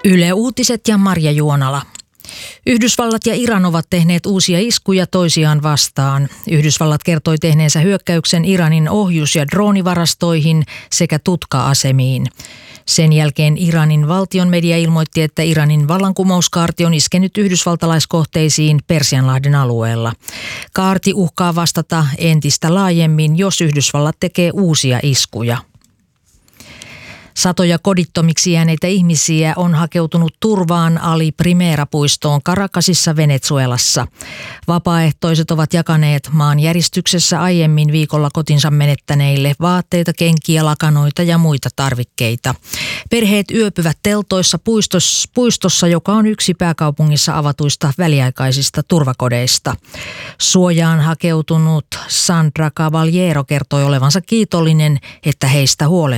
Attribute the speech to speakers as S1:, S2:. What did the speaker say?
S1: Yle Uutiset ja Marja Juonala. Yhdysvallat ja Iran ovat tehneet uusia iskuja toisiaan vastaan. Yhdysvallat kertoi tehneensä hyökkäyksen Iranin ohjus- ja droonivarastoihin sekä tutka-asemiin. Sen jälkeen Iranin valtion media ilmoitti, että Iranin vallankumouskaarti on iskenyt yhdysvaltalaiskohteisiin Persianlahden alueella. Kaarti uhkaa vastata entistä laajemmin, jos Yhdysvallat tekee uusia iskuja. Satoja kodittomiksi jääneitä ihmisiä on hakeutunut turvaan Ali Primera-puistoon Caracasissa, Venezuelassa. Vapaaehtoiset ovat jakaneet maanjäristyksessä aiemmin viikolla kotinsa menettäneille vaatteita, kenkiä, lakanoita ja muita tarvikkeita. Perheet yöpyvät teltoissa puistossa, joka on yksi pääkaupungissa avatuista väliaikaisista turvakodeista. Suojaan hakeutunut Sandra Caballero kertoi olevansa kiitollinen, että heistä huolehditaan.